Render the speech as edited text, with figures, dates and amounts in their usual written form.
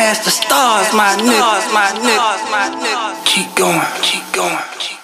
past the stars, my nigga. Keep going, keep going.